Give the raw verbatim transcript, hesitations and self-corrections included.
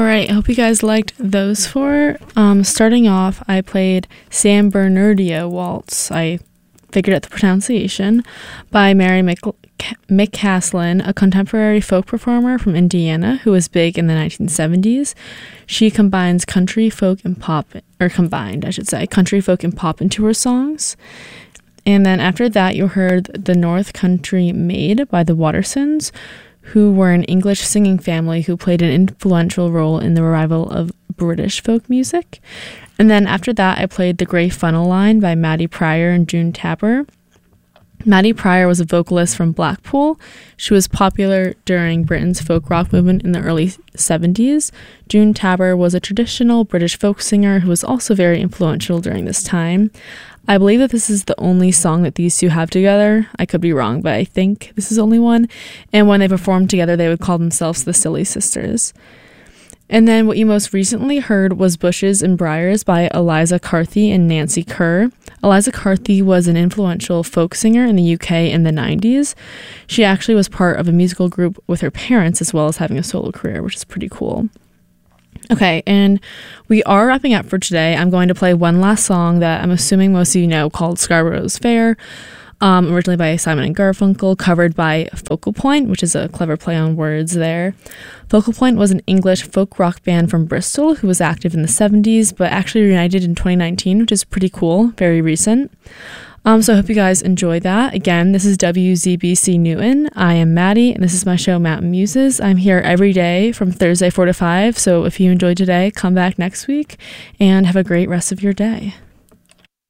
right, I hope you guys liked those four. Um, starting off, I played San Bernardino Waltz. I figured out the pronunciation, by Mary Mc- McCaslin, a contemporary folk performer from Indiana who was big in the nineteen seventies. She combines country folk and pop, or combined, I should say, country folk and pop into her songs. And then after that, you heard The North Country Maid by the Watersons, who were an English singing family who played an influential role in the revival of British folk music. And then after that, I played The Grey Funnel Line by Maddie Pryor and June Tapper. Maddie Pryor was a vocalist from Blackpool. She was popular during Britain's folk rock movement in the early seventies. June Tapper was a traditional British folk singer who was also very influential during this time. I believe that this is the only song that these two have together. I could be wrong, but I think this is only one. And when they performed together, they would call themselves the Silly Sisters. And then what you most recently heard was Bushes and Briars by Eliza Carthy and Nancy Kerr. Eliza Carthy was an influential folk singer in the U K in the nineties. She actually was part of a musical group with her parents as well as having a solo career, which is pretty cool. Okay, and we are wrapping up for today. I'm going to play one last song that I'm assuming most of you know, called Scarborough's Fair, um, originally by Simon and Garfunkel, covered by Focal Point, which is a clever play on words there. Focal Point was an English folk rock band from Bristol who was active in the seventies, but actually reunited in twenty nineteen, which is pretty cool, very recent. Um, so I hope you guys enjoy that. Again, this is W Z B C Newton. I am Maddie, and this is my show, Mountain Muses. I'm here every day from Thursday four to five, so if you enjoyed today, come back next week, and have a great rest of your day.